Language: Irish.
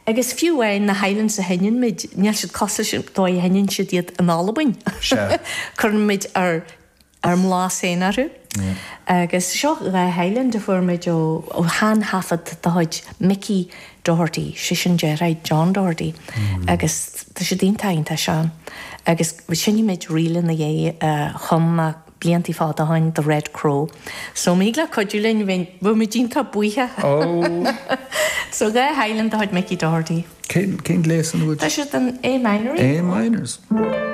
Agus fiúhain na Highland sa henin mid níl siad cosla dói henin siad iad an álabain. Chun mid ar mlá sénaru. Agus seo ra Highland de fuair mid ó han hafad dáid Mickey Doherty, Shishin Gerard John Doherty. Agus tá sé díntainn tá seán. Agus bhí sinne mid rilan na dhé chum bliantí fád a hain the Red Crow. So mígla codúlinn bhfuil mid dínta buíthe. So ra Highland dáid Mickey Doherty. Cén léas an bhúid? Tá sé an A minor. A minors.